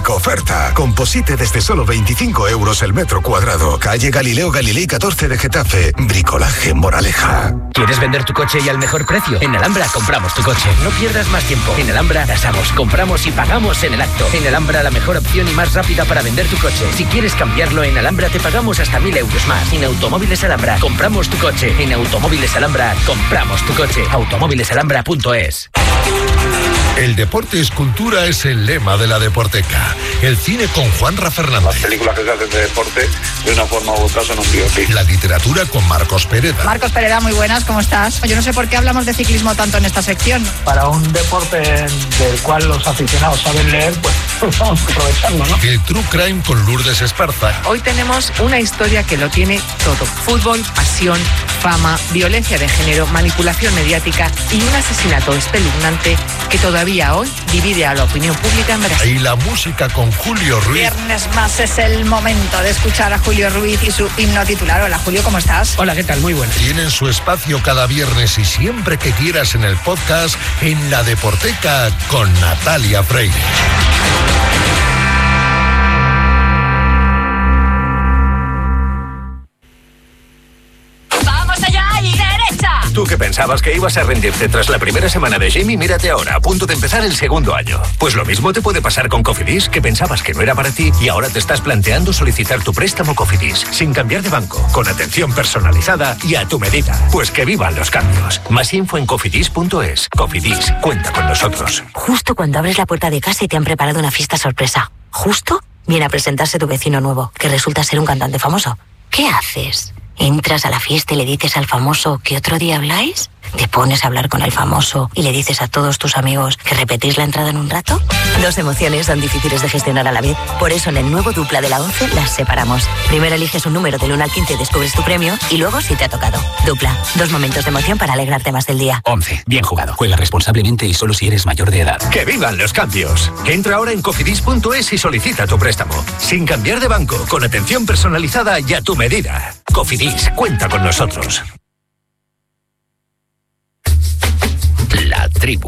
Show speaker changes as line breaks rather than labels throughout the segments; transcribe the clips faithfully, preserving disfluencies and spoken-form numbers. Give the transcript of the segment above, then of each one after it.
Bricoferta. Composite desde solo veinticinco euros el metro cuadrado. Calle Galileo Galilei catorce de Getafe. Bricolaje Moraleja.
¿Quieres vender tu coche y al mejor precio? En Alhambra compramos tu coche. No pierdas más tiempo. En Alhambra tasamos, compramos y pagamos en el acto. En Alhambra la mejor opción y más rápida para vender tu coche. Si quieres cambiarlo en Alhambra te pagamos hasta mil euros más. En Automóviles Alhambra compramos tu coche. En Automóviles Alhambra compramos tu coche. automóviles alhambra punto es.
El deporte es cultura es el lema de la Deporteca. El cine con Juanra Fernández.
Las películas que se hacen de deporte, de una forma u otra, son un biopic.
La literatura con Marcos Pereda.
Marcos Pereda, muy buenas, ¿cómo estás? Yo no sé por qué hablamos de ciclismo tanto en esta sección.
Para un deporte del cual los aficionados saben leer, pues vamos a aprovecharlo, ¿no?
El True Crime con Lourdes Esparza.
Hoy tenemos una historia que lo tiene todo. Fútbol, pasión, fama, violencia de género, manipulación mediática y un asesinato espeluznante que todavía hoy divide a la opinión pública en Brasil.
Y la música con Julio Ruiz.
Viernes más es el momento de escuchar a Julio Ruiz y su himno titular. Hola Julio, ¿cómo estás?
Hola, ¿qué tal? Muy buenas.
Tienen su espacio cada viernes y siempre que quieras en el podcast en La Deporteca con Natalia Freire.
Tú que pensabas que ibas a rendirte tras la primera semana de Jamie, mírate ahora, a punto de empezar el segundo año. Pues lo mismo te puede pasar con Cofidis, que pensabas que no era para ti y ahora te estás planteando solicitar tu préstamo Cofidis, sin cambiar de banco, con atención personalizada y a tu medida. Pues que vivan los cambios. Más info en cofidis punto es. Cofidis, cuenta con nosotros.
Justo cuando abres la puerta de casa y te han preparado una fiesta sorpresa. Justo viene a presentarse tu vecino nuevo, que resulta ser un cantante famoso. ¿Qué haces? ¿Entras a la fiesta y le dices al famoso que otro día habláis? ¿Te pones a hablar con el famoso y le dices a todos tus amigos que repetís la entrada en un rato? Dos emociones son difíciles de gestionar a la vez. Por eso en el nuevo Dupla de la once las separamos. Primero eliges un número del uno al quince y descubres tu premio y luego si te ha tocado. Dupla, dos momentos de emoción para alegrarte más del día.
once. Bien jugado. Juega responsablemente y solo si eres mayor de edad.
¡Que vivan los cambios! Entra ahora en cofidis punto es y solicita tu préstamo. Sin cambiar de banco, con atención personalizada y a tu medida. Cofidis, cuenta con nosotros.
La tribu.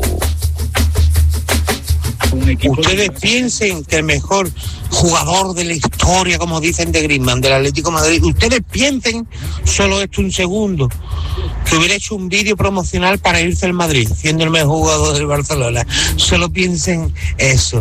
Ustedes piensen que el mejor jugador de la historia, como dicen de Griezmann, del Atlético de Madrid, ustedes piensen, solo esto un segundo, que hubiera hecho un vídeo promocional para irse al Madrid, siendo el mejor jugador del Barcelona. Solo piensen eso.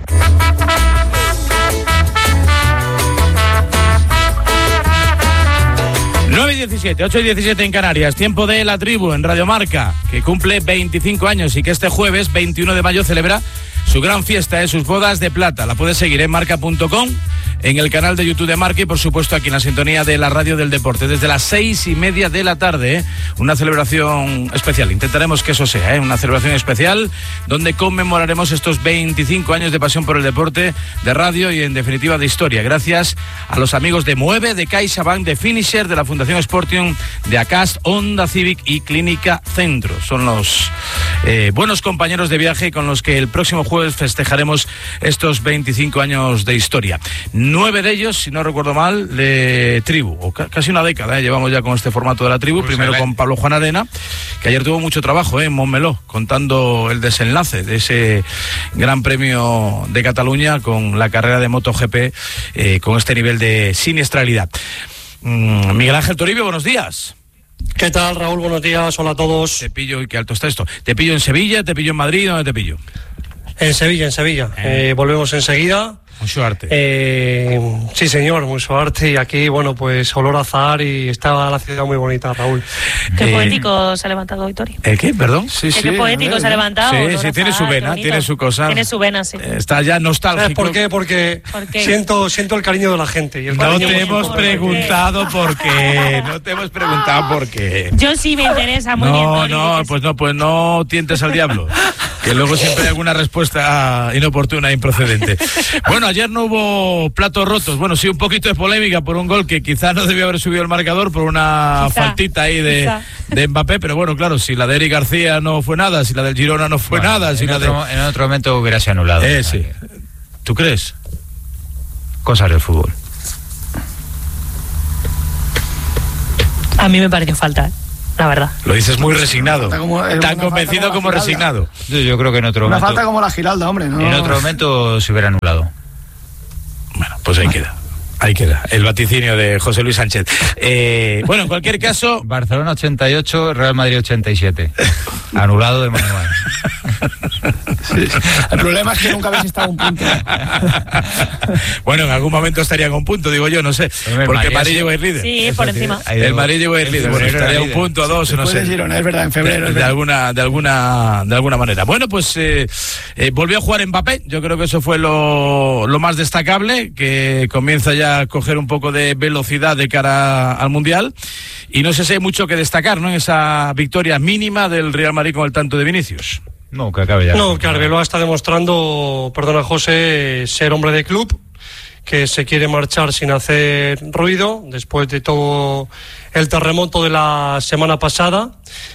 nueve y diecisiete, ocho y diecisiete en Canarias, tiempo de La Tribu en Radio Marca, que cumple veinticinco años y que este jueves veintiuno de mayo celebra su gran fiesta de sus bodas de plata. La puedes seguir en marca punto com, en el canal de YouTube de Marca y por supuesto aquí en la sintonía de la radio del deporte desde las seis y media de la tarde, ¿eh? Una celebración especial, intentaremos que eso sea, ¿eh? Una celebración especial donde conmemoraremos estos veinticinco años de pasión por el deporte, de radio y en definitiva de historia, gracias a los amigos de Mueve, de CaixaBank, de Finisher, de la Fundación Sportium, de Acast, Honda Civic y Clínica Centro. Son los eh, buenos compañeros de viaje con los que el próximo jueves festejaremos estos veinticinco años de historia. Nueve de ellos, si no recuerdo mal, de tribu, o ca- casi una década, ¿eh? Llevamos ya con este formato de La Tribu, pues primero con Pablo Juan Arena, que ayer tuvo mucho trabajo, ¿eh? En Montmeló, contando el desenlace de ese Gran Premio de Cataluña con la carrera de MotoGP, eh, con este nivel de siniestralidad. Mm, Miguel Ángel Toribio, buenos días.
¿Qué tal, Raúl? Buenos días, hola a todos.
Te pillo, y qué alto está esto. ¿Te pillo en Sevilla, te pillo en Madrid, dónde te pillo?
En Sevilla, en Sevilla. Eh. Eh, volvemos enseguida.
Mucho arte.
Eh, sí, señor, mucho arte. Y aquí, bueno, pues olor a azahar y estaba la ciudad muy bonita, Raúl.
Qué
eh,
poético se ha levantado hoy, Tori.
¿El qué? Perdón. Sí,
sí. Qué poético se ha levantado.
Sí, sí, tiene su vena, tiene su cosa.
Tiene su vena, sí.
Está ya nostálgico.
¿Sabes por qué? Porque
¿Por qué?
Siento, siento el cariño de la gente. Y el
no te
muy
hemos
¿Por
preguntado qué? por qué. No te hemos preguntado por qué.
Yo sí me interesa muy bien.
No, no, pues no, pues no tientes al diablo. Que luego siempre hay alguna respuesta inoportuna e improcedente. Bueno, ayer no hubo platos rotos. Bueno, sí, un poquito de polémica por un gol que quizás no debió haber subido el marcador por una quizá, faltita ahí de, de Mbappé, pero bueno, claro, si la de Eric García no fue nada, si la del Girona no fue bueno, nada, si
en,
la
otro,
de...
en otro momento hubiera sido anulado.
Eh, sí. ¿Tú crees?
Cosas del fútbol.
A mí me pareció falta, ¿eh? La verdad.
Lo dices muy resignado. Como, tan convencido como, como resignado.
Yo, yo creo que en otro
una
momento...
Una falta como la Giralda, hombre. ¿no?
En otro momento se hubiera anulado.
ahí queda. Ahí queda, el vaticinio de José Luis Sánchez. Eh, bueno, en cualquier caso...
Barcelona ochenta y ocho, Real Madrid ochenta y siete. Anulado de manual.
Sí, sí. El problema es que nunca habéis estado a un punto.
Bueno, en algún momento estarían a un punto, digo yo, no sé. Porque Madrid, Madrid llegó a ir líder.
Sí, por encima.
El Madrid llegó a ir líder. Bueno, estaría a un punto, a dos, sí, no sé.
Girona, es verdad, en febrero.
De, de, alguna, de, alguna, de alguna manera. Bueno, pues eh, eh, volvió a jugar Mbappé. Yo creo que eso fue lo, lo más destacable, que comienza ya a coger un poco de velocidad de cara al Mundial, y no sé si hay mucho que destacar, ¿no?, en esa victoria mínima del Real Madrid con el tanto de Vinicius.
No, que acabe ya.
No, que Arbeloa está demostrando, perdona José, ser hombre de club, que se quiere marchar sin hacer ruido después de todo el terremoto de la semana pasada.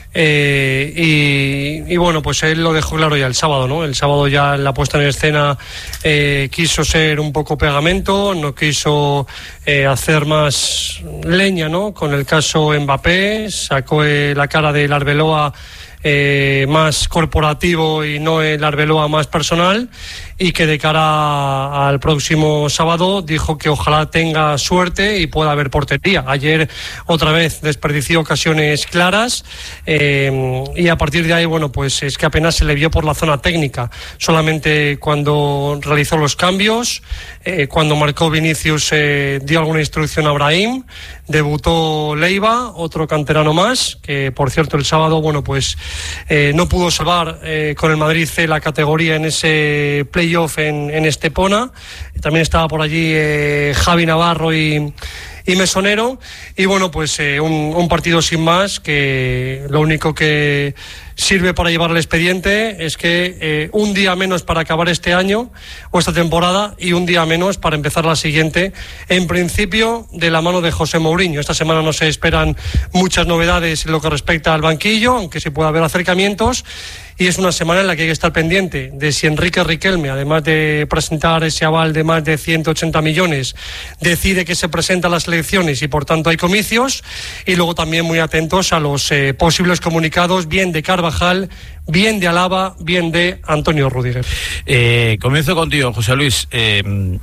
Eh, y, y bueno, pues él lo dejó claro ya el sábado, ¿no? El sábado ya en la puesta en escena eh, quiso ser un poco pegamento, no quiso eh, hacer más leña, ¿no? Con el caso Mbappé, sacó eh, la cara del Arbeloa Eh, más corporativo y no el Arbeloa más personal, y que de cara al próximo sábado dijo que ojalá tenga suerte y pueda haber portería. Ayer otra vez desperdició ocasiones claras eh, y a partir de ahí, bueno, pues es que apenas se le vio por la zona técnica, solamente cuando realizó los cambios, eh, cuando marcó Vinicius eh, dio alguna instrucción a Brahim, debutó Leiva, otro canterano más, que por cierto el sábado, bueno, pues eh, no pudo salvar eh, con el Madrid C la categoría en ese playoff en, en Estepona. También estaba por allí eh, Javi Navarro y, y Mesonero, y bueno, pues eh, un, un partido sin más, que lo único que sirve para llevar el expediente es que eh, un día menos para acabar este año o esta temporada y un día menos para empezar la siguiente, en principio de la mano de José Mourinho. Esta semana no se esperan muchas novedades en lo que respecta al banquillo, aunque sí puede haber acercamientos, y es una semana en la que hay que estar pendiente de si Enrique Riquelme, además de presentar ese aval de más de ciento ochenta millones, decide que se presenta a las elecciones y por tanto hay comicios, y luego también muy atentos a los eh, posibles comunicados, bien de Carvajal, bien de Alaba, bien de Antonio Rüdiger.
Eh, comienzo contigo, José Luis. Eh,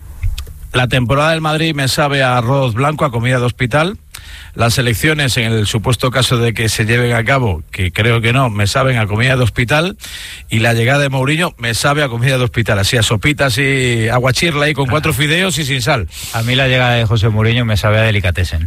la temporada del Madrid me sabe a arroz blanco, a comida de hospital. Las elecciones, en el supuesto caso de que se lleven a cabo, que creo que no, me saben a comida de hospital, y la llegada de Mourinho me sabe a comida de hospital, así a sopitas y aguachirla ahí con cuatro fideos y sin sal.
A mí la llegada de José Mourinho me sabe a delicatessen.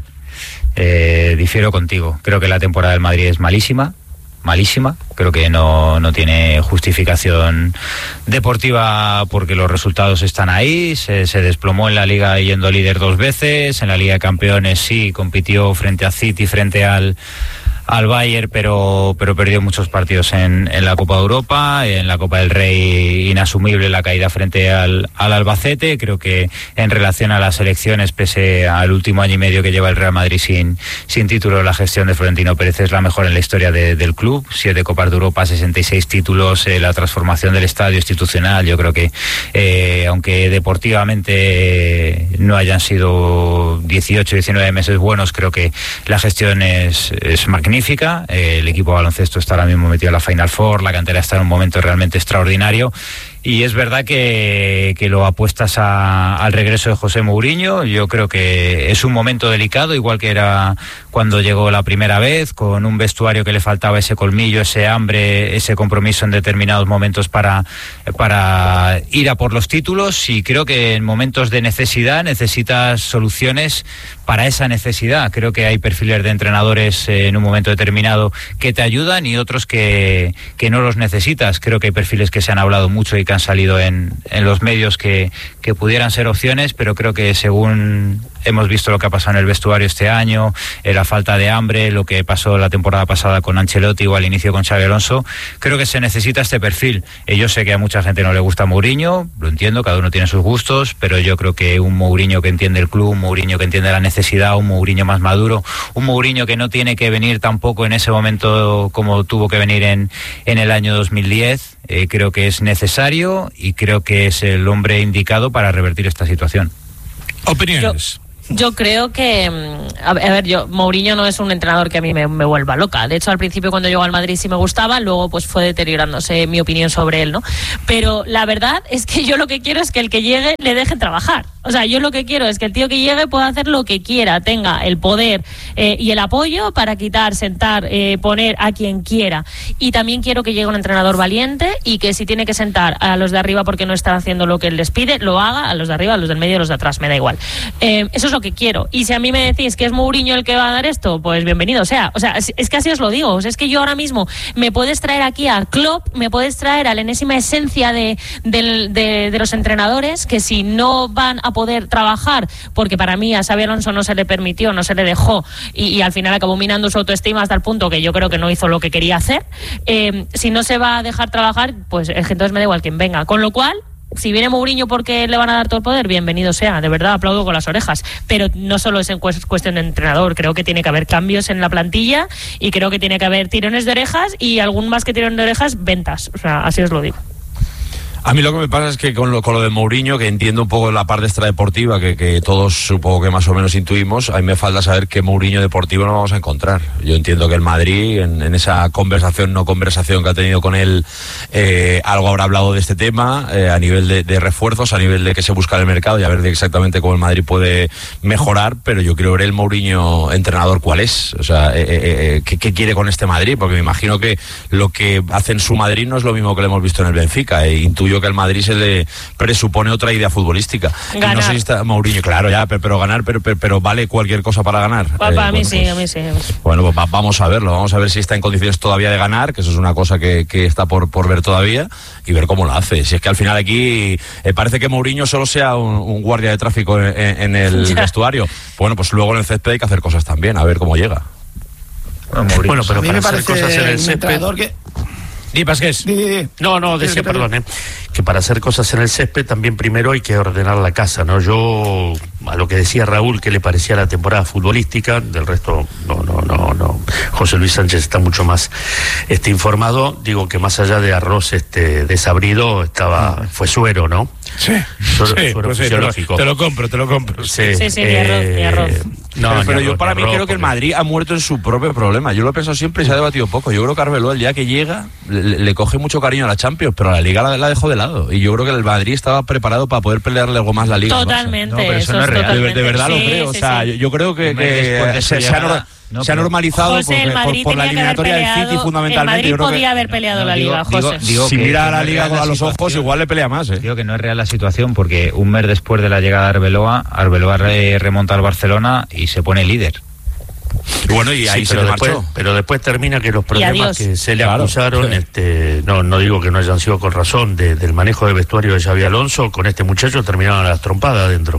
Eh, difiero contigo, creo que la temporada del Madrid es malísima, malísima, creo que no, no tiene justificación deportiva porque los resultados están ahí, se, se desplomó en la Liga yendo líder dos veces, en la Liga de Campeones sí, compitió frente a City, frente al al Bayern, pero pero perdió muchos partidos en, en la Copa de Europa, en la Copa del Rey inasumible la caída frente al, al Albacete. Creo que en relación a las elecciones, pese al último año y medio que lleva el Real Madrid sin, sin título, la gestión de Florentino Pérez es la mejor en la historia de, del club. Siete Copas de Europa, sesenta y seis títulos, eh, la transformación del estadio institucional. Yo creo que eh, aunque deportivamente eh, no hayan sido dieciocho, diecinueve meses buenos, creo que la gestión es, es magnífica. Eh, el equipo de baloncesto está ahora mismo metido en la Final Four, la cantera está en un momento realmente extraordinario. Y es verdad que, que lo apuestas a, al regreso de José Mourinho. Yo creo que es un momento delicado, igual que era cuando llegó la primera vez, con un vestuario que le faltaba ese colmillo, ese hambre, ese compromiso en determinados momentos para, para ir a por los títulos. Y creo que en momentos de necesidad necesitas soluciones para esa necesidad. Creo que hay perfiles de entrenadores eh, en un momento determinado que te ayudan y otros que, que no los necesitas. Creo que hay perfiles que se han hablado mucho y que han salido en, en los medios que, que pudieran ser opciones, pero creo que según hemos visto lo que ha pasado en el vestuario este año, eh, la falta de hambre, lo que pasó la temporada pasada con Ancelotti o al inicio con Xabi Alonso, creo que se necesita este perfil. Eh, yo sé que a mucha gente no le gusta Mourinho, lo entiendo, cada uno tiene sus gustos, pero yo creo que un Mourinho que entiende el club, un Mourinho que entiende la necesidad, un Mourinho más maduro, un Mourinho que no tiene que venir tampoco en ese momento como tuvo que venir en, en el año dos mil diez, eh, creo que es necesario y creo que es el hombre indicado para revertir esta situación.
Opiniones.
Yo... Yo creo que, a ver, yo Mourinho no es un entrenador que a mí me, me vuelva loca. De hecho, al principio cuando llegó al Madrid sí me gustaba, luego pues fue deteriorándose mi opinión sobre él, ¿no? Pero la verdad es que yo lo que quiero es que el que llegue le deje trabajar. O sea, yo lo que quiero es que el tío que llegue pueda hacer lo que quiera, tenga el poder eh, y el apoyo para quitar, sentar, eh, poner a quien quiera. Y también quiero que llegue un entrenador valiente y que si tiene que sentar a los de arriba porque no están haciendo lo que él les pide, lo haga, a los de arriba, a los del medio y a los de atrás, me da igual. Eh, eso es lo que quiero. Y si a mí me decís que es Mourinho el que va a dar esto, pues bienvenido sea. O sea, es, es que así os lo digo. O sea, es que yo ahora mismo me puedes traer aquí a Klopp, me puedes traer a la enésima esencia de, de, de, de los entrenadores, que si no van a poder trabajar, porque para mí a Xabi Alonso no se le permitió, no se le dejó y, y al final acabó minando su autoestima hasta el punto que yo creo que no hizo lo que quería hacer, eh, si no se va a dejar trabajar, pues es que entonces me da igual quien venga, con lo cual si viene Mourinho porque le van a dar todo el poder, bienvenido sea, de verdad aplaudo con las orejas, pero no solo es en cuestión de entrenador, creo que tiene que haber cambios en la plantilla y creo que tiene que haber tirones de orejas y algún más que tirón de orejas, ventas, o sea, así os lo digo.
A mí lo que me pasa es que con lo, con lo de Mourinho, que entiendo un poco la parte extradeportiva, que, que todos supongo que más o menos intuimos, a mí me falta saber qué Mourinho deportivo no vamos a encontrar. Yo entiendo que el Madrid, en, en esa conversación, no conversación que ha tenido con él, eh, algo habrá hablado de este tema, eh, a nivel de, de refuerzos, a nivel de que se busca en el mercado y a ver de exactamente cómo el Madrid puede mejorar, pero yo quiero ver el Mourinho entrenador cuál es, o sea, eh, eh, ¿qué, qué quiere con este Madrid, porque me imagino que lo que hace en su Madrid no es lo mismo que lo hemos visto en el Benfica, e intuyo que al Madrid se le presupone otra idea futbolística.
Ganar.
Y no sé si está Mourinho, claro, ya, pero, pero ganar, pero, pero, pero vale cualquier cosa para ganar.
Para,
eh,
para mí
bueno,
sí,
pues,
a mí sí. A mí sí.
Bueno, pues va, vamos a verlo, vamos a ver si está en condiciones todavía de ganar, que eso es una cosa que, que está por, por ver todavía, y ver cómo lo hace. Si es que al final aquí eh, parece que Mourinho solo sea un, un guardia de tráfico en, en, en el
Ya.
vestuario. Bueno, pues luego en el césped hay que hacer cosas también, a ver cómo llega.
Bueno, pero
A mí me
para hacer
parece
cosas en el
un
césped...
entrenador que...
Di, Pasqués.
Di, di, di.
No, no, decía, perdón, eh, que para hacer cosas en el césped también primero hay que ordenar la casa, ¿no? Yo, a lo que decía Raúl, que le parecía la temporada futbolística, del resto, no, no, no, no. José Luis Sánchez está mucho más este, informado, digo que más allá de arroz este desabrido, estaba, fue suero, ¿no?
Sí,
Suero,
sí,
suero
pues sí, te,
fisiológico.
lo, te lo compro, te lo compro.
Sí,
Sí, sí, ni arroz, ni arroz.
No,
pero,
ni
pero
arroz,
yo para
ni
mí
arroz,
creo que el
porque-
Madrid ha muerto en su propio problema. Yo lo he pensado siempre y se ha debatido poco. Yo creo que Arbeloa, el día que llega, le, le coge mucho cariño a la Champions, pero a la Liga la, la dejó de lado. Y yo creo que el Madrid estaba preparado para poder pelearle algo más la Liga. al Barça.
Totalmente,
No, pero eso
eso
no es
es
real. De,
totalmente.
de verdad
Sí,
lo creo.
sí,
o sea,
sí.
yo, yo creo que,
Hombre,
que
después de su
se, se ha,
llegada,
nor-
no,
se ha
pero-
normalizado
José,
porque-
el Madrid
por, por la
tenía que haber
eliminatoria del
peleado,
City fundamentalmente.
el Madrid
Yo creo que-
podía haber peleado la
digo-
Liga,
digo-
José.
digo
si
que
mira a
no
la
es
Liga
real la
a los ojos,
situación.
igual le pelea más. ¿eh?
Digo que no es real la situación porque un mes después de la llegada de Arbeloa, Arbeloa re- remonta al Barcelona y se pone líder.
Y bueno, y ahí
Sí,
se
pero
le
después,
marchó.
pero después termina que los problemas
adiós.
que se le
Claro.
acusaron, este, no, no digo que no hayan sido con razón, de- del manejo de vestuario de Xabi Alonso, con este muchacho terminaron a las trompadas adentro.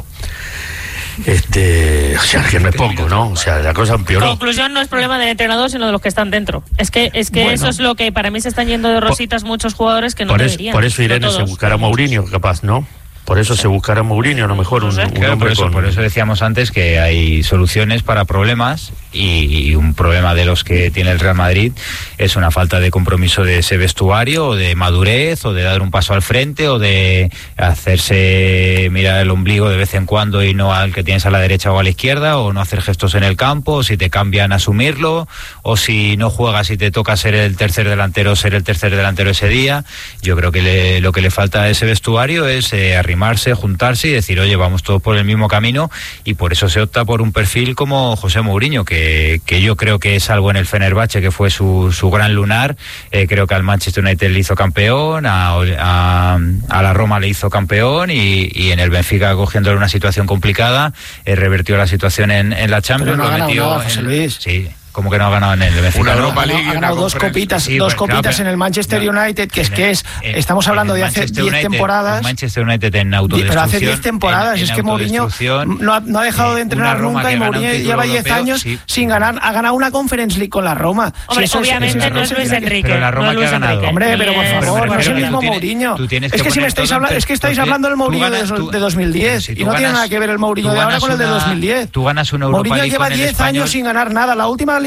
Este, o sea, que no es poco, ¿no? O sea, la cosa empeoró.
Conclusión, no es problema del entrenador, sino de los que están dentro. Es que es que
Bueno.
eso es lo que para mí se están yendo de rositas muchos jugadores que no
Por eso,
deberían.
por eso
no
Irene se
todos.
buscará a Mourinho, capaz, ¿no? Por eso se buscará a Mourinho, a lo mejor un, un
Claro, por
hombre
eso,
con...
por eso decíamos antes que hay soluciones para problemas y, y un problema de los que tiene el Real Madrid es una falta de compromiso de ese vestuario o de madurez o de dar un paso al frente o de hacerse mirar el ombligo de vez en cuando y no al que tienes a la derecha o a la izquierda o no hacer gestos en el campo o si te cambian asumirlo o si no juegas y te toca ser el tercer delantero ser el tercer delantero ese día. Yo creo que le, lo que le falta a ese vestuario es eh, arrimarse, juntarse y decir, oye, vamos todos por el mismo camino y por eso se opta por un perfil como José Mourinho, que, que yo creo que es algo en el Fenerbahce, que fue su, su gran lunar. Eh, creo que al Manchester United le hizo campeón, a, a, a la Roma le hizo campeón y, y en el Benfica, cogiéndole una situación complicada, eh, revertió la situación en, en la Champions.
Pero no ha
lo
ganado
metió
nada, José
en-
Luis.
Sí. Como que no ha ganado en el Benfica.
Una
¿no?
Europa League ha ganado dos copitas,
Sí,
dos
bueno,
copitas
claro,
en el Manchester
no,
United, que es
en
que
el-
es,
en-
estamos hablando
en
de
el
hace
Manchester
diez
United,
temporadas.
Manchester United en
Pero
autodestrucción.
hace diez temporadas,
en-
es
en
que Mourinho
autodestrucción,
no ha, no ha dejado de
eh,
entrenar
una Roma
nunca
que
y
gana un
Mourinho
título
lleva diez
europeo,
años
sí.
sin ganar, ha ganado una Conference League con la Roma.
Hombre,
Si eso es-
obviamente
eso
no es Luis Enrique.
Pero la Roma
no es
que
Luis
ha ganado.
Enrique.
Hombre, pero por
Yes.
favor,
Pero
no es el
que
mismo
tú tienes-
Mourinho.
tú tienes
Es
que
que si me
poner
estáis
todo en
hablando,
per-
es que estáis
tú
hablando del
tú
Mourinho
ganas-
de,
tú-
de dos mil diez
si
y
tú
no tiene
ganas-
nada que ver el Mourinho
tú
de ahora
ganas
con el de
una-
dos mil diez.
Tú ganas una Europa
Mourinho
League
lleva
con el
diez
Español.
años sin ganar nada. La última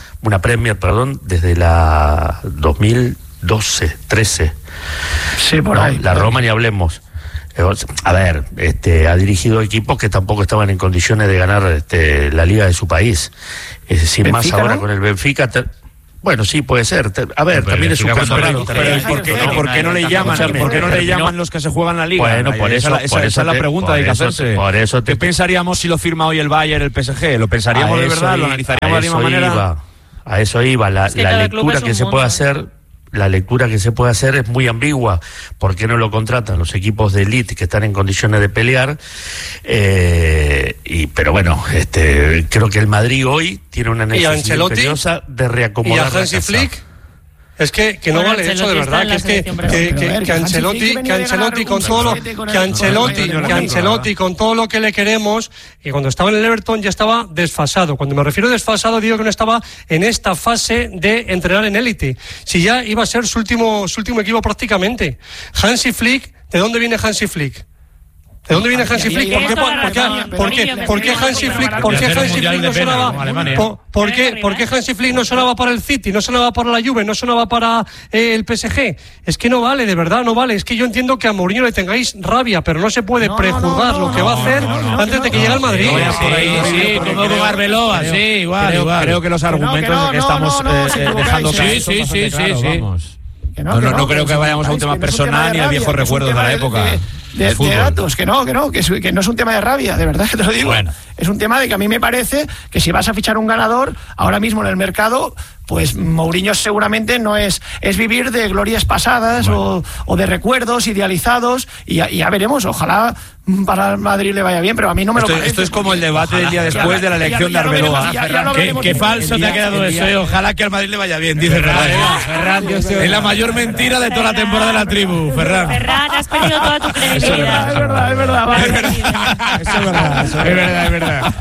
una Premier, perdón, desde la dos mil doce, trece.
Sí, por
no,
ahí.
La Roma ni hablemos. A ver, este, ha dirigido equipos que tampoco estaban en condiciones de ganar este, la liga de su país. Es decir, Benfica, más ahora, ¿no? Con el Benfica... Te, bueno, sí, puede ser. A ver, pero también es un caso raro.
Pero ¿por qué, ¿por qué no le llaman? ¿Por qué no le llaman los que se juegan la liga?
Bueno, por eso,
esa, esa,
por
esa
eso
es la
te,
pregunta que hay que hacerse.
Por eso te,
¿Qué pensaríamos si lo firma hoy el Bayern, el P S G? ¿Lo pensaríamos de verdad? ¿Lo analizaríamos de la misma manera?
Iba, a eso iba. La, es que la lectura que se puede hacer... La lectura que se puede hacer es muy ambigua. ¿Por qué no lo contratan los equipos de élite que están en condiciones de pelear? Eh, y, pero bueno, este, creo que el Madrid hoy tiene una necesidad imperiosa de reacomodar.
¿Y a Hansi Flick? Es que, que no bueno, vale eso de verdad, que es que, que, que, que, que Ancelotti, que Ancelotti con todo lo que Ancelotti, que Ancelotti con todo lo que le queremos, y cuando estaba en el Everton ya estaba desfasado. Cuando me refiero a desfasado digo que no estaba en esta fase de entrenar en élite. Si ya iba a ser su último, su último equipo prácticamente. Hansi Flick, ¿de dónde viene Hansi Flick? ¿De dónde viene Hansi Flick? ¿Por qué, por qué, por qué, por qué Hansi Flick, por qué Hansi Flick no sonaba? ¿Por, por qué, por qué Hansi Flick no sonaba para el City, no sonaba para la Juve, no sonaba para eh, el P S G? Es que no vale, de verdad, no vale. Es que yo entiendo que a Mourinho le tengáis rabia, pero no se puede no, prejuzgar no, no, lo que va a hacer no, no, no, antes de que llegue al Madrid.
Sí, sí, como con Arbeloa, sí, igual, igual.
Creo que los argumentos que estamos dejando
sí, sí, sí, sí, sí.
No, no, no creo que vayamos a un tema personal ni a viejos recuerdos de la época.
De, de datos, que no, que no, que, es, que no es un tema de rabia, de verdad que te lo digo. Bueno. Es un tema de que a mí me parece que si vas a fichar un ganador, ahora mismo en el mercado, pues Mourinho seguramente no es, es vivir de glorias pasadas bueno. o, o de recuerdos idealizados, y ya, y ya veremos, ojalá para el Madrid le vaya bien, pero a mí no me
esto,
lo parece.
Esto es como el debate del día después ya, de la elección ya, ya, de Arbeloa.
Qué, qué falso te ha quedado eso, eh. Ojalá que al Madrid le vaya bien, dice Ferran. Ferran, es la mayor mentira de toda la temporada de la tribu, Ferran.
Ferran, has perdido toda tu credibilidad.
Es verdad, es verdad, vale.
Es verdad, eso es verdad, eso es verdad, es verdad.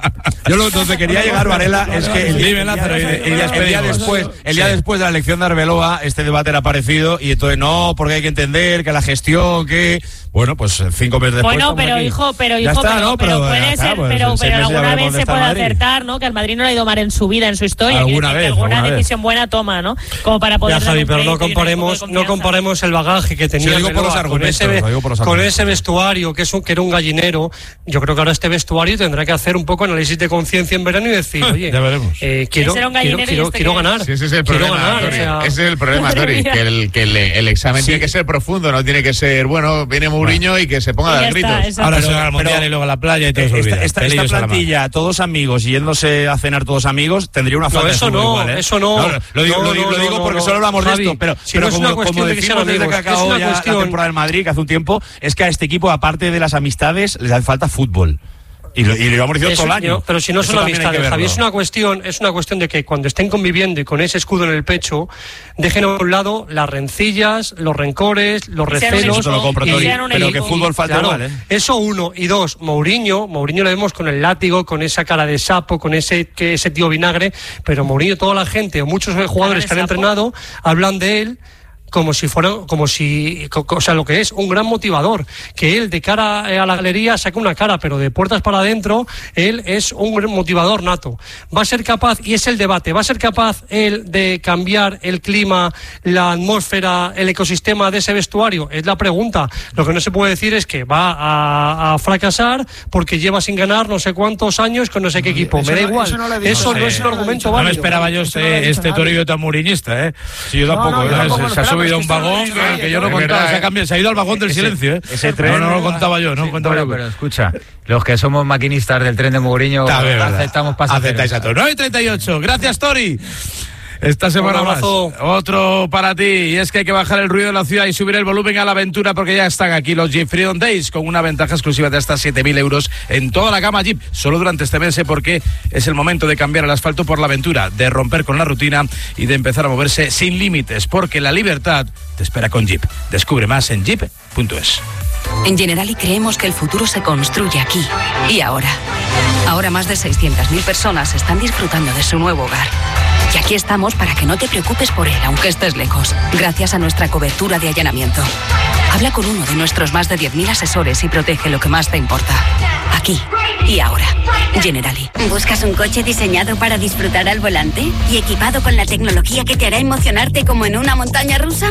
Yo lo donde quería llegar, Varela, es que el día, el día, el día después, el día después de la elección de Arbeloa, este debate era parecido, y entonces no, porque hay que entender que la gestión, que bueno, pues cinco meses después.
Bueno, pero aquí. hijo, pero hijo,
está,
pero,
¿no?
pero,
pero
puede
está,
ser,
pues,
pero, pero alguna vez se puede acertar, ¿no? Que al Madrid no le ha ido mal en su vida, en su historia.
Alguna vez,
alguna
alguna
decisión
vez.
buena toma, ¿no? Como para poder.
Ya, Javi, pero no comparemos, no comparemos el bagaje que tenía.
Sí, digo por los argumentos,
con, ese,
digo por los
con ese vestuario que es un, que era un gallinero. Yo creo que ahora este vestuario tendrá que hacer un poco análisis de conciencia en verano y decir, oye,
ya veremos.
Eh, quiero, quiero, quiero, este quiero ganar.
Sí, ese es el problema,
ganar,
Tori.
O sea,
ese es el problema, Tori, que el, que el, el examen sí. tiene que ser profundo, no tiene que ser, bueno, viene Mourinho bueno. y que se ponga a dar gritos.
Está, ahora se va al mundial y luego a la playa y todo eso.
Esta, esta, esta plantilla, todos amigos, yéndose a cenar todos amigos, tendría una falta
no, eso
de
no,
igual, ¿eh?
Eso no,
no, lo digo,
no,
lo,
no,
lo digo
no,
porque
no,
solo hablamos
Javi,
de esto, pero,
si
pero
no
como,
como
de decimos desde que acabó ya
cuestión...
la temporada del Madrid, que hace un tiempo, es que a este equipo, aparte de las amistades, les hace falta fútbol. Y lo, y lo hemos diciendo todo el año.
Pero si no son amistades, Javi, es una cuestión, es una cuestión de que cuando estén conviviendo y con ese escudo en el pecho, dejen a un lado las rencillas, los rencores, los recelos.
Eso lo compro, Tori, pero que fútbol falta
claro,
igual, ¿eh?
Eso uno. Y dos, Mourinho, Mourinho le vemos con el látigo, con esa cara de sapo, con ese, que ese tío vinagre, pero Mourinho, toda la gente, o muchos jugadores que han entrenado, hablan de él como si fuera, como si, o sea, lo que es un gran motivador, que él de cara a la galería saca una cara, pero de puertas para adentro, él es un gran motivador nato. Va a ser capaz, y es el debate, va a ser capaz él de cambiar el clima, la atmósfera, el ecosistema de ese vestuario, es la pregunta. Lo que no se puede decir es que va a, a fracasar porque lleva sin ganar no sé cuántos años con no sé qué equipo. Eso Me da no, igual, eso no, eso no, no es un argumento válido.
No me esperaba yo este, no este Toribio tan mourinhista, ¿eh?
Sí, yo tampoco,
no, no,
¿eh?
tampoco se, se ha subido a un vagón que, que yo no contaba, se ha, cambiado, se ha ido al vagón del ese, silencio, ¿eh?
Ese tren,
no, no, no lo contaba yo, no
sí,
contaba
bueno,
yo.
Pero escucha, los que somos maquinistas del tren de Mourinho aceptamos pasajeros.
Aceptáis a todos. nueve y treinta y ocho, gracias Tori. Esta semana más, otro para ti, y es que hay que bajar el ruido de la ciudad y subir el volumen a la aventura porque ya están aquí los Jeep Freedom Days con una ventaja exclusiva de hasta siete mil euros en toda la gama Jeep, solo durante este mes, porque es el momento de cambiar el asfalto por la aventura, de romper con la rutina y de empezar a moverse sin límites, porque la libertad te espera con Jeep. Descubre más en jeep punto es.
En Generali creemos que el futuro se construye aquí y ahora. Ahora más de seiscientas mil personas están disfrutando de su nuevo hogar. Y aquí estamos para que no te preocupes por él, aunque estés lejos, gracias a nuestra cobertura de allanamiento. Habla con uno de nuestros más de diez mil asesores y protege lo que más te importa. Aquí, Y ahora, Generali.
¿Buscas un coche diseñado para disfrutar al volante y equipado con la tecnología que te hará emocionarte como en una montaña rusa?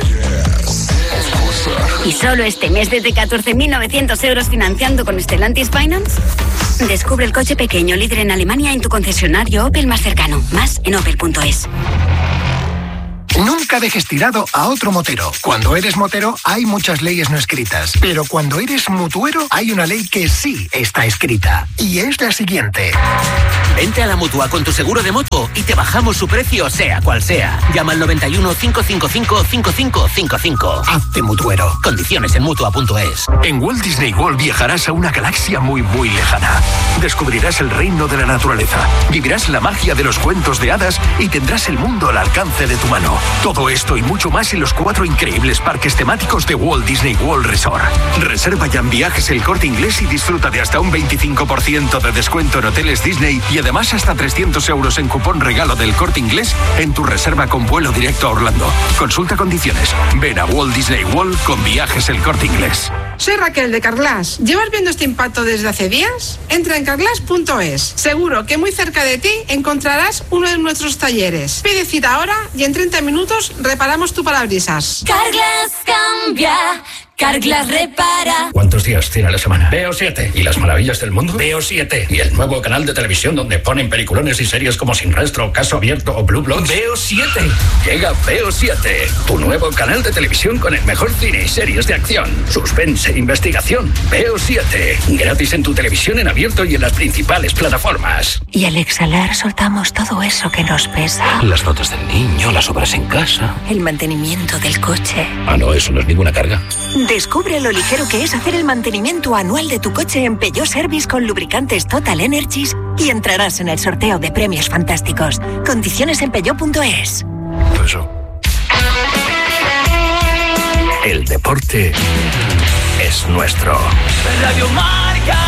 ¿Y solo este mes desde catorce mil novecientos euros financiando con Stellantis Finance? Descubre el coche pequeño líder en Alemania en tu concesionario Opel más cercano. Más en opel punto es.
Nunca dejes tirado a otro motero. Cuando eres motero hay muchas leyes no escritas, pero cuando eres mutuero hay una ley que sí está escrita, y es la siguiente.
Vente a la Mutua con tu seguro de moto y te bajamos su precio sea cual sea. Llama al noventa y uno, cinco cinco cinco, cinco cinco cinco cinco.
Hazte mutuero.
Condiciones en mutua punto es.
En Walt Disney World viajarás a una galaxia muy muy lejana. Descubrirás el reino de la naturaleza, vivirás la magia de los cuentos de hadas y tendrás el mundo al alcance de tu mano. Todo esto y mucho más en los cuatro increíbles parques temáticos de Walt Disney World Resort. Reserva ya en Viajes El Corte Inglés y disfruta de hasta un veinticinco por ciento de descuento en hoteles Disney y además hasta trescientos euros en cupón regalo del Corte Inglés en tu reserva con vuelo directo a Orlando. Consulta condiciones. Ven a Walt Disney World con Viajes El Corte Inglés.
Soy Raquel de Carglass. ¿Llevas viendo este impacto desde hace días? Entra en carglass punto es. Seguro que muy cerca de ti encontrarás uno de nuestros talleres. Pide cita ahora y en treinta minutos reparamos tu parabrisas.
Carglass cambia, Carglass repara.
¿Cuántos días tiene la semana? Veo siete. ¿Y las maravillas del mundo? Veo siete. ¿Y el nuevo canal de televisión donde ponen peliculones y series como Sin Rastro, Caso Abierto o Blue Bloods? Veo siete. Llega Veo siete, tu nuevo canal de televisión con el mejor cine y series de acción, suspense, investigación. Veo siete. Gratis en tu televisión en abierto y en las principales plataformas.
Y al exhalar soltamos todo eso que nos pesa.
Las notas del niño, las obras en casa.
El mantenimiento del coche.
Ah, no, eso no es ninguna carga.
Descubre lo ligero que es hacer el mantenimiento anual de tu coche en Peugeot Service con lubricantes Total Energies y entrarás en el sorteo de premios fantásticos. Condiciones en peugeot punto es.
Eso. El deporte es nuestro.
Radio Marca.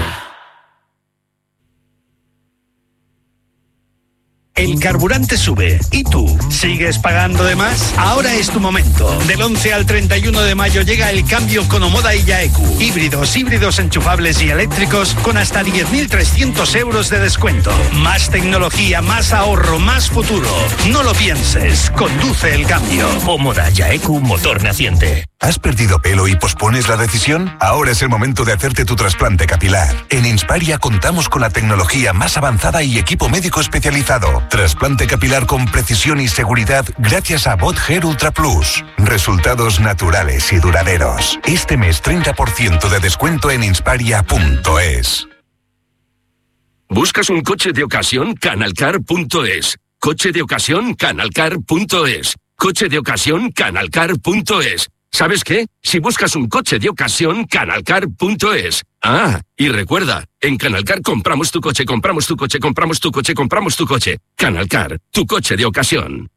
El carburante sube. ¿Y tú? ¿Sigues pagando de más? Ahora es tu momento. Del once al treinta y uno de mayo llega el cambio con Omoda y Yaeku. Híbridos, híbridos enchufables y eléctricos con hasta diez mil trescientos euros de descuento. Más tecnología, más ahorro, más futuro. No lo pienses. Conduce el cambio.
Omoda Yaeku motor naciente.
¿Has perdido pelo y pospones la decisión? Ahora es el momento de hacerte tu trasplante capilar. En Insparia contamos con la tecnología más avanzada y equipo médico especializado. Trasplante capilar con precisión y seguridad gracias a Bot Hair Ultra Plus. Resultados naturales y duraderos. Este mes treinta por ciento de descuento en insparia punto es.
¿Buscas un coche de ocasión? Canalcar punto es. Coche de ocasión, Canalcar punto es. Coche de ocasión, Canalcar punto es. ¿Sabes qué? Si buscas un coche de ocasión, Canalcar punto es. Ah, y recuerda, en Canalcar compramos tu coche, compramos tu coche, compramos tu coche, compramos tu coche. Canalcar, tu coche de ocasión.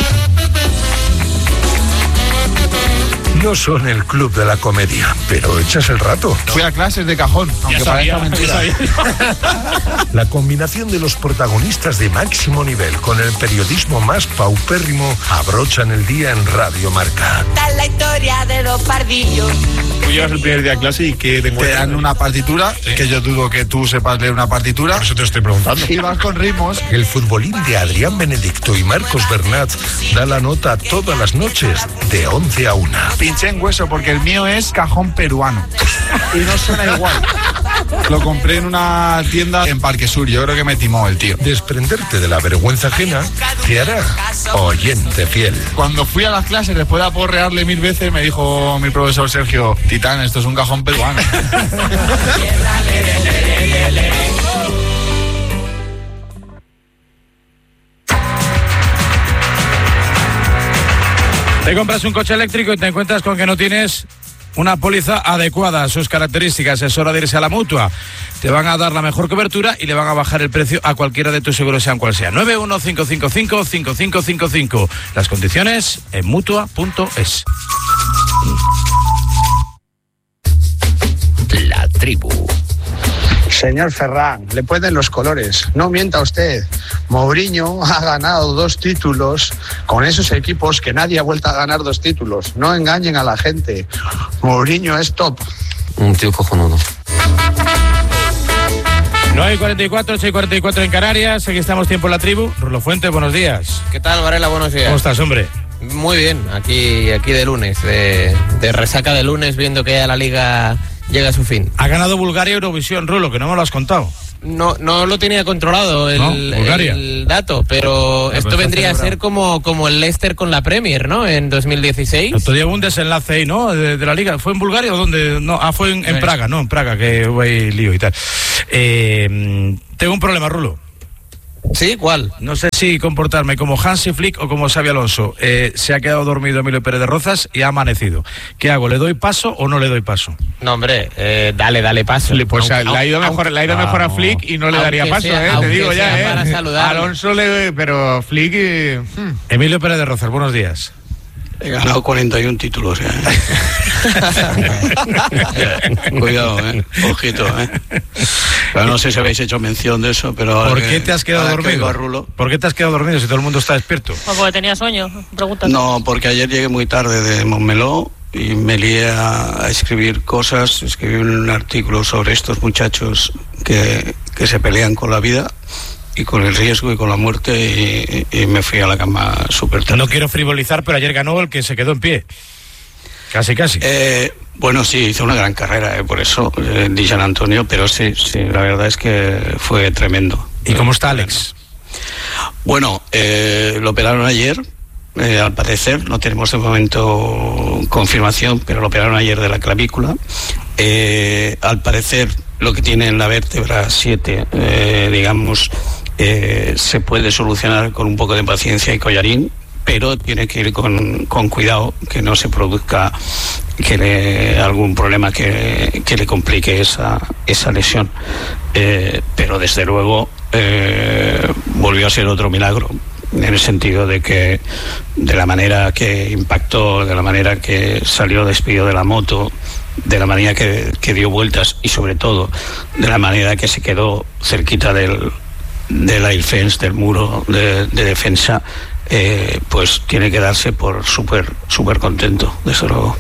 No son el club de la comedia, pero echas el rato.
Fui a clases de cajón, aunque parezca mentira.
La combinación de los protagonistas de máximo nivel con el periodismo más paupérrimo abrochan el día en Radio Marca.
Esta es la historia de dos pardillos.
Tú llegas el primer día a clase y que te, te dan una partitura, sí. Que yo dudo que tú sepas leer una partitura.
Por eso te estoy preguntando.
Y vas con ritmos.
El futbolín de Adrián Benedicto y Marcos Bernat da la nota todas las noches de once a una.
Pinché en hueso porque el mío es cajón peruano y no suena igual. Lo compré en una tienda en Parque Sur. Yo creo que me timó el tío.
Desprenderte de la vergüenza ajena te hará oyente fiel.
Cuando fui a las clases, después de aporrearle mil veces, me dijo mi profesor Sergio: Titán, esto es un cajón peruano.
Te compras un coche eléctrico y te encuentras con que no tienes una póliza adecuada a sus características. Es hora de irse a la Mutua. Te van a dar la mejor cobertura y le van a bajar el precio a cualquiera de tus seguros, sean cual sea. nueve uno cinco cinco cinco cinco cinco cinco cinco. Las condiciones en mutua punto es.
La tribu.
Señor Ferran, le pueden los colores. No mienta usted. Mourinho ha ganado dos títulos con esos equipos que nadie ha vuelto a ganar dos títulos. No engañen a la gente. Mourinho es top.
Un tío cojonudo.
nueve y cuarenta y cuatro, ocho y cuarenta y cuatro en Canarias. Aquí estamos, tiempo en la tribu. Rulo Fuentes, buenos días.
¿Qué tal, Varela? Buenos días.
¿Cómo estás, hombre?
Muy bien, aquí, aquí de lunes, de, de resaca de lunes, viendo que ya la liga llega a su fin.
Ha ganado Bulgaria Eurovisión, Rulo, que no me lo has contado.
No, no lo tenía controlado el,
no, Bulgaria.
el dato, pero
pues
esto vendría a ser como, como el Leicester con la Premier, ¿no? En dos mil dieciséis.
Otro día hubo un desenlace ahí, ¿no? De, de la liga. ¿Fue en Bulgaria o dónde? No, ah, fue en, en Praga, ¿no? En Praga, que hubo ahí lío y tal. Eh, tengo un problema, Rulo.
¿Sí? ¿Cuál?
No sé si comportarme como Hansi Flick o como Xabi Alonso. Eh, se ha quedado dormido Emilio Pérez de Rozas y ha amanecido. ¿Qué hago? ¿Le doy paso o no le doy paso?
No, hombre, eh, dale, dale paso.
Pues
aunque,
le ha ido mejor,
aunque,
le ha ido
no,
mejor a Flick y no le daría paso,
sea,
eh, te digo ya, eh.
Para saludar.
Alonso le, pero Flick y... hmm.
Emilio Pérez de Rozas, buenos días.
He ganado cuarenta y uno títulos ya. ¿eh? Cuidado, ¿eh? Ojito, ¿eh? Pero no sé si habéis hecho mención de eso, pero...
¿Por qué te has quedado dormido? ¿Por qué te has quedado dormido si todo el mundo está despierto?
O porque tenía sueño, pregúntate.
No, porque ayer llegué muy tarde de Montmeló y me lié a, a escribir cosas, escribí un artículo sobre estos muchachos que, que se pelean con la vida y con el riesgo y con la muerte y, y me fui a la cama súper tarde.
No quiero frivolizar, pero ayer ganó el que se quedó en pie. Casi, casi.
Eh, bueno, sí, hizo una gran carrera, eh, por eso, eh, di San Antonio, pero sí, sí, la verdad es que fue tremendo.
¿Y cómo está Alex?
Bueno, eh, lo operaron ayer, eh, al parecer, no tenemos de momento confirmación, pero lo operaron ayer de la clavícula. Eh, al parecer, lo que tiene en la vértebra siete, eh, digamos, eh, se puede solucionar con un poco de paciencia y collarín, pero tiene que ir con, con cuidado, que no se produzca que le, algún problema que, que le complique esa, esa lesión. Eh, pero desde luego eh, volvió a ser otro milagro, en el sentido de que de la manera que impactó, de la manera que salió despido de la moto, de la manera que, que dio vueltas y sobre todo de la manera que se quedó cerquita del, del air fence, del muro de, de defensa, eh, pues tiene que darse por súper súper contento, desde luego.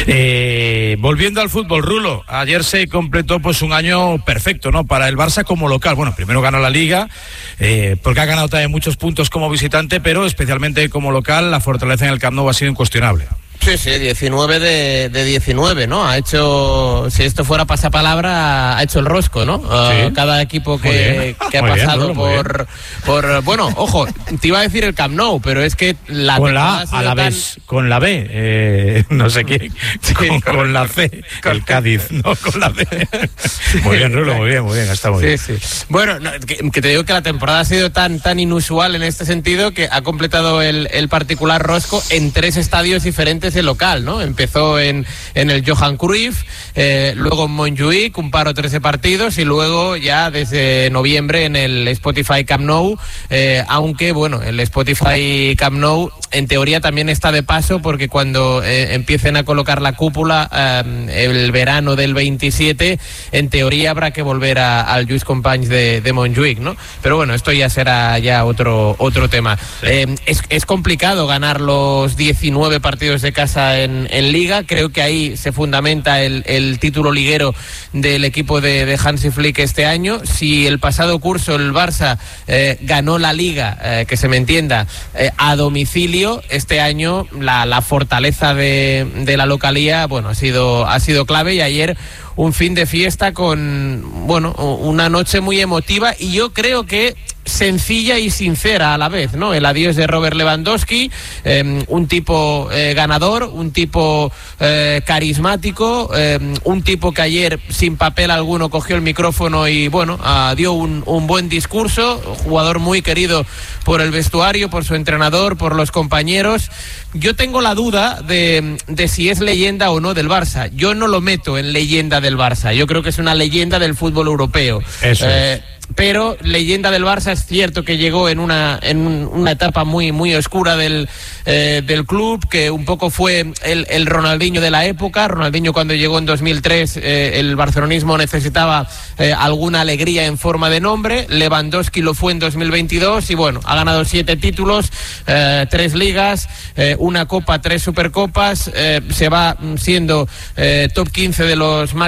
Eh, volviendo al fútbol, Rulo, ayer se completó pues un año perfecto, ¿no? Para el Barça como local. Bueno, primero ganó la Liga, eh, porque ha ganado también muchos puntos como visitante, pero especialmente como local la fortaleza en el Camp Nou ha sido incuestionable.
Sí, sí, diecinueve de, de diecinueve, ¿no? Ha hecho, si esto fuera pasapalabra, ha hecho el rosco, ¿no? Sí. Uh, cada equipo que, que ha pasado bien, por, por... Bueno, ojo, te iba a decir el Camp Nou, pero es que la...
Con la A a la tan... vez, con la B, eh, no sé qué, sí, con, con la C, el Cádiz, no, con la B. Muy bien, Rulo, muy bien, muy bien, está muy
sí,
bien.
Sí. Bueno, no, que, que te digo que la temporada ha sido tan, tan inusual en este sentido que ha completado el, el particular rosco en tres estadios diferentes el local, ¿no? Empezó en, en el Johan Cruyff, eh, luego en Montjuïc, un par o trece partidos, y luego ya desde noviembre en el Spotify Camp Nou, eh, aunque, bueno, el Spotify Camp Nou en teoría también está de paso, porque cuando eh, empiecen a colocar la cúpula eh, el verano del veintisiete, en teoría habrá que volver a, al Lluís Companys de, de Montjuïc, ¿no? Pero bueno, esto ya será ya otro, otro tema. Sí. Eh, es, es complicado ganar los diecinueve partidos de casa en, en Liga. Creo que ahí se fundamenta el, el título liguero del equipo de, de Hansi Flick este año. Si el pasado curso el Barça eh, ganó la Liga, eh, que se me entienda, eh, a domicilio, este año la, la fortaleza de, de la localía, bueno, ha sido, ha sido clave, y ayer un fin de fiesta con, bueno, una noche muy emotiva y yo creo que sencilla y sincera a la vez, ¿no? El adiós de Robert Lewandowski, eh, un tipo eh, ganador, un tipo eh, carismático, eh, un tipo que ayer sin papel alguno cogió el micrófono y, bueno, uh, dio un, un buen discurso, jugador muy querido por el vestuario, por su entrenador, por los compañeros. Yo tengo la duda de, de si es leyenda o no del Barça. Yo no lo meto en leyenda del Barça, yo creo que es una leyenda del fútbol europeo.
Eso
eh,
es.
Pero leyenda del Barça es cierto que llegó en una en una etapa muy muy oscura del eh, del club, que un poco fue el, el Ronaldinho de la época. Ronaldinho, cuando llegó en dos mil tres, eh, el barcelonismo necesitaba eh, alguna alegría en forma de nombre. Lewandowski lo fue en dos mil veintidós y, bueno, ha ganado siete títulos, eh, tres ligas, eh, una copa, tres supercopas, eh, se va siendo eh, top quince de los máximos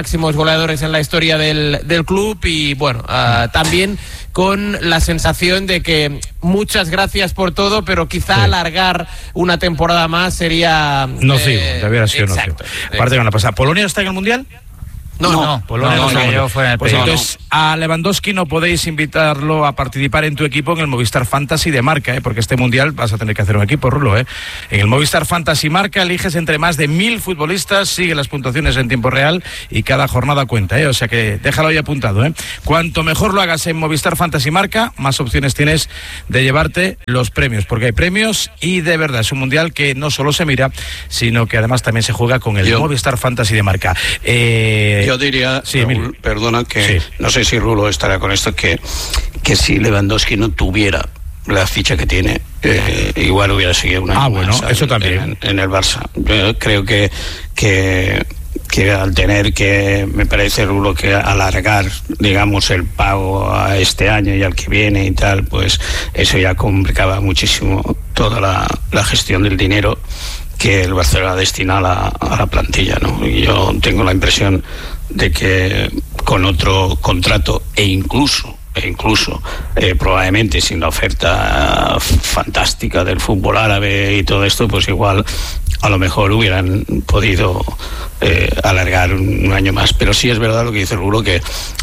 máximos goleadores en la historia del, del club y bueno, uh, también con la sensación de que muchas gracias por todo, pero quizá sí. alargar una temporada más sería...
Nocivo,
eh,
debiera ser nocivo. Aparte de la pasada. ¿Polonia está en el Mundial?
No, no, no, Polonia no, no, no, yo fue en el
pues
periodo.
Entonces, a Lewandowski no podéis invitarlo a participar en tu equipo en el Movistar Fantasy de Marca, ¿eh? Porque este Mundial vas a tener que hacer un equipo, Rulo, ¿eh? En el Movistar Fantasy Marca eliges entre más de mil futbolistas, sigue las puntuaciones en tiempo real y cada jornada cuenta, ¿eh? O sea que déjalo ahí apuntado, ¿eh? Cuanto mejor lo hagas en Movistar Fantasy Marca, más opciones tienes de llevarte los premios, porque hay premios y de verdad es un Mundial que no solo se mira, sino que además también se juega con el Yo. Movistar Fantasy de Marca. Eh...
Yo diría,
sí,
Raúl, perdona, que sí. no sé si Rulo estará con esto, que, que si Lewandowski no tuviera la ficha que tiene, eh, igual hubiera seguido un año
ah, bueno,
más
eso
en,
también.
En, en el Barça. Yo creo que, que, que al tener que, me parece, Rulo, que alargar, digamos, el pago a este año y al que viene y tal, pues eso ya complicaba muchísimo toda la, la gestión del dinero que el Barcelona destina a la, a la plantilla, ¿no? Y yo tengo la impresión de que con otro contrato e incluso e incluso eh, probablemente sin la oferta fantástica del fútbol árabe y todo esto, pues igual a lo mejor hubieran podido eh, alargar un, un año más. Pero sí es verdad lo que dice Rulo, que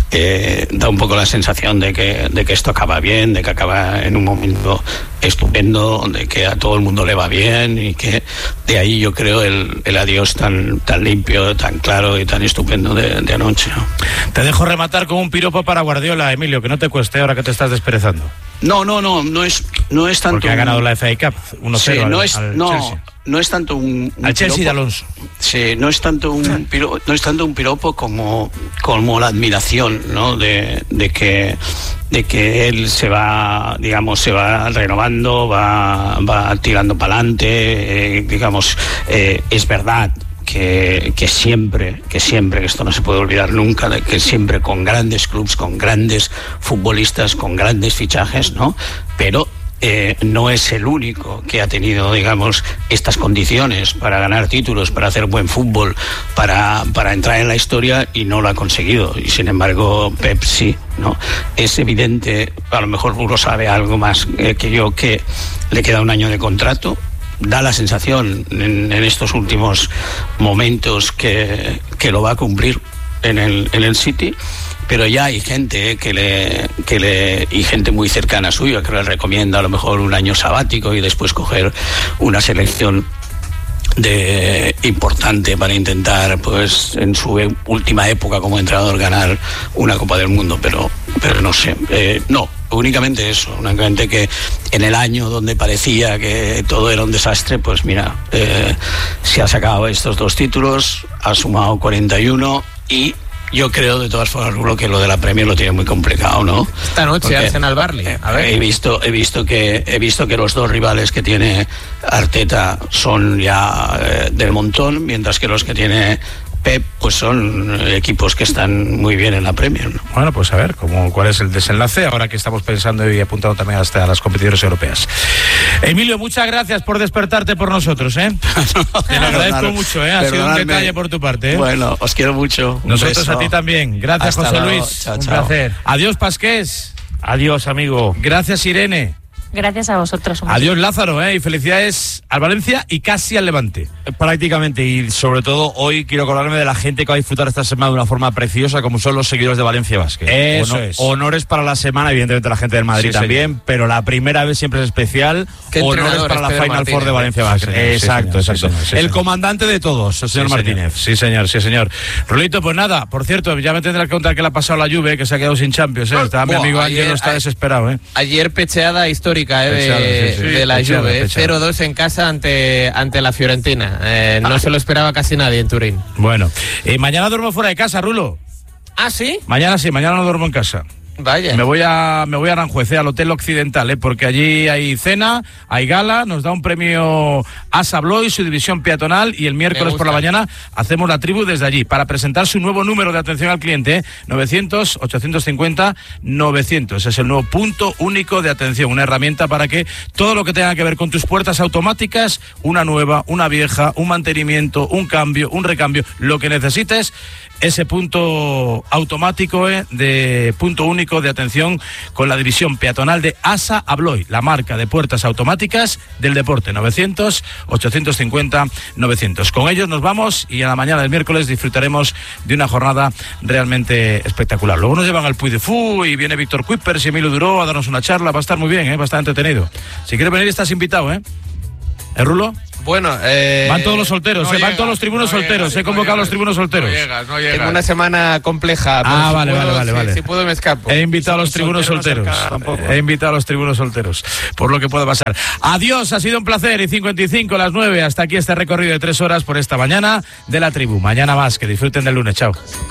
eh, da un poco la sensación de que, de que esto acaba bien, de que acaba en un momento estupendo, de que a todo el mundo le va bien y que de ahí yo creo el, el adiós tan, tan limpio, tan claro y tan estupendo de, de anoche, ¿no?
Te dejo rematar con un piropo para Guardiola, Emilio, que no te cueste ahora que te estás desperezando.
No, no, no, no es, no es tanto...
Porque ha ganado la F A Cup uno cero
sí, no
al,
es,
al
no,
Chelsea.
No es tanto un, un
al Chelsea
piropo,
de Alonso.
Sí, no es tanto un piropo, no es tanto un piropo como, como la admiración, ¿no? De, de que de que él se va, digamos, se va renovando, va, va tirando para adelante, eh, digamos, eh, es verdad. Que, que siempre, que siempre, que esto no se puede olvidar nunca, de que siempre con grandes clubs, con grandes futbolistas, con grandes fichajes, ¿no? Pero eh, no es el único que ha tenido, digamos, estas condiciones para ganar títulos, para hacer buen fútbol, para, para entrar en la historia y no lo ha conseguido. Y sin embargo, Pep sí, ¿no? Es evidente, a lo mejor uno sabe algo más eh, que yo, que le queda un año de contrato. Da la sensación en, en estos últimos momentos que, que lo va a cumplir en el, en el City, pero ya hay gente eh, que le que le y gente muy cercana suya que le recomienda a lo mejor un año sabático y después coger una selección de importante para intentar, pues, en su e- última época como entrenador ganar una Copa del Mundo, pero pero no sé, eh, no, únicamente eso, únicamente que en el año donde parecía que todo era un desastre, pues mira, eh, se ha sacado estos dos títulos, ha sumado cuarenta y uno y yo creo, de todas formas, Rulo, que lo de la Premier lo tiene muy complicado, ¿no?
Esta noche,
Porque
Arsenal Barley. A ver.
He visto, he visto que he visto que los dos rivales que tiene Arteta son ya eh, del montón, mientras que los que tiene Pep, pues son equipos que están muy bien en la Premier, ¿no?
Bueno, pues a ver cómo, cuál es el desenlace ahora que estamos pensando y apuntando también hasta las competiciones europeas. Emilio, muchas gracias por despertarte por nosotros, ¿eh? Te lo agradezco mucho, ¿eh? Ha sido un detalle por tu parte, ¿eh?
Bueno, os quiero mucho. Un
Nosotros
beso.
a ti también. Gracias,
Hasta
José
luego.
Luis.
Chao,
un
chao.
placer. Adiós, Pasqués.
Adiós, amigo.
Gracias, Irene.
Gracias a vosotros. Un
Adiós, Lázaro, ¿eh? Y felicidades al Valencia y casi al Levante.
Prácticamente, y sobre todo hoy quiero acordarme de la gente que va a disfrutar esta semana de una forma preciosa, como son los seguidores de Valencia Basket.
Eso
Honor,
es.
Honores para la semana, evidentemente la gente del Madrid
Sí,
también,
señor.
pero la primera vez siempre es especial.
¿Qué
Honores
entrenador
para
es
la
Pedro
Final
Martínez?
Four de Valencia Basket.
Sí, señor,
exacto,
sí, señor,
exacto.
sí, señor, sí,
el
señor.
comandante de todos, el señor
Sí,
Martínez.
Sí, señor, sí, señor. Rolito, pues nada, por cierto, ya me tendrás que contar qué le ha pasado a la Juve, que se ha quedado sin Champions, ¿eh? Está, mi
Buah,
amigo
ayer-
Ángel está
ayer-
desesperado, ¿eh?
Ayer pecheada histórica, eh,
Pecheada,
de,
sí, sí.
de la
Pecheada,
Juve, eh,
pecheada.
cero dos en casa ante, ante la Fiorentina. Eh, no se lo esperaba casi nadie en Turín.
Bueno, eh, mañana duermo fuera de casa, Rulo.
¿Ah, sí?
Mañana sí, mañana no duermo en casa.
Vaya.
Me voy a me voy a Aranjuez, eh, al Hotel Occidental, eh, porque allí hay cena, hay gala, nos da un premio Asa Bloy, su división peatonal, y el miércoles por la mañana hacemos la tribu desde allí para presentar su nuevo número de atención al cliente, eh, novecientos, ochocientos cincuenta, novecientos. Es el nuevo punto único de atención, una herramienta para que todo lo que tenga que ver con tus puertas automáticas, una nueva, una vieja, un mantenimiento, un cambio, un recambio, lo que necesites, ese punto automático eh, de punto único de atención con la división peatonal de ASA Abloy, la marca de puertas automáticas del deporte. Novecientos, ochocientos cincuenta, novecientos. Con ellos nos vamos y a la mañana del miércoles disfrutaremos de una jornada realmente espectacular. Luego nos llevan al Puy de Fú y viene Víctor Kuipers y Emilio Duró a darnos una charla. Va a estar muy bien, ¿eh? Va a estar entretenido. Si quieres venir estás invitado, ¿eh? ¿Eh, Rulo?
Bueno, eh...
van todos los solteros,
no
eh,
llega,
van todos los tribunos
no
solteros,
llega,
he convocado a
no
los tribunos solteros.
No llegas, no llegas. Tengo una semana compleja.
Ah,
si
vale,
puedo,
vale, vale,
si,
vale.
Si puedo me escapo.
He invitado a los tribunos solteros. He invitado a los tribunos solteros, por lo que pueda pasar. Adiós, ha sido un placer. Y cincuenta y cinco, las nueve, hasta aquí este recorrido de tres horas por esta mañana de la tribu. Mañana más, que disfruten del lunes. Chao.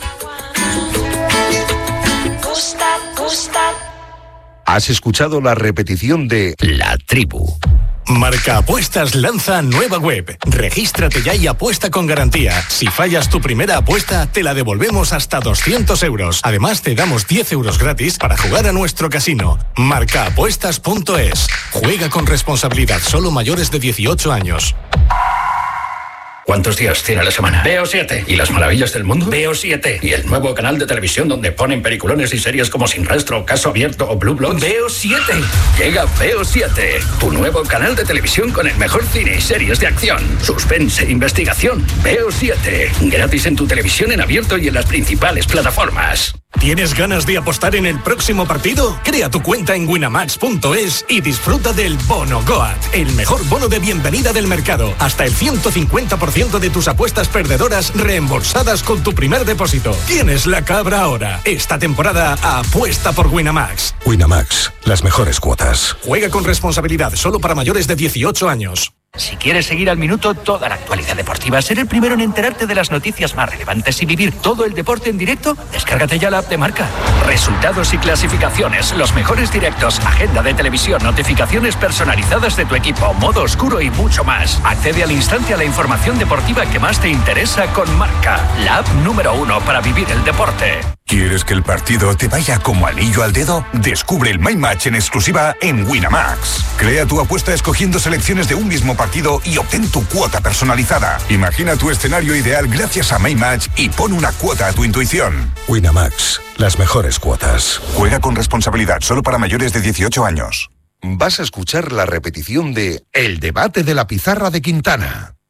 Has escuchado la repetición de La Tribu. Marca Apuestas lanza nueva web. Regístrate ya y apuesta con garantía. Si fallas tu primera apuesta, te la devolvemos hasta doscientos euros. Además, te damos diez euros gratis para jugar a nuestro casino. marca apuestas punto es. Juega con responsabilidad, solo mayores de dieciocho años.
¿Cuántos días tiene la semana? Veo siete. ¿Y las maravillas del mundo? Veo siete. ¿Y el nuevo canal de televisión donde ponen peliculones y series como Sin Rastro, Caso Abierto o Blue Bloods? Veo siete. Llega Veo siete, tu nuevo canal de televisión con el mejor cine y series de acción, suspense, investigación. Veo siete. Gratis en tu televisión en abierto y en las principales plataformas.
¿Tienes ganas de apostar en el próximo partido? Crea tu cuenta en winamax punto es y disfruta del Bono Goat, el mejor bono de bienvenida del mercado. Hasta el ciento cincuenta por ciento de tus apuestas perdedoras reembolsadas con tu primer depósito. Tienes la cabra ahora. Esta temporada apuesta por Winamax.
Winamax, las mejores cuotas.
Juega con responsabilidad, solo para mayores de dieciocho años.
Si quieres seguir al minuto toda la actualidad deportiva, ser el primero en enterarte de las noticias más relevantes y vivir todo el deporte en directo, descárgate ya la app de Marca. Resultados y clasificaciones, los mejores directos, agenda de televisión, notificaciones personalizadas de tu equipo, modo oscuro y mucho más. Accede al instante a la información deportiva que más te interesa con Marca, la app número uno para vivir el deporte.
¿Quieres que el partido te vaya como anillo al dedo? Descubre el My Match en exclusiva en Winamax. Crea tu apuesta escogiendo selecciones de un mismo partido y obtén tu cuota personalizada. Imagina tu escenario ideal gracias a My Match y pon una cuota a tu intuición.
Winamax, las mejores cuotas.
Juega con responsabilidad, solo para mayores de dieciocho años.
Vas a escuchar la repetición de El debate de la pizarra de Quintana.